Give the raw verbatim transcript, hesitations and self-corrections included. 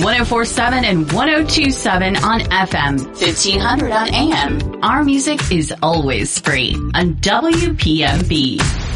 one oh four point seven and one oh two point seven on F M, fifteen hundred on A M. Our music is always free on W P M B.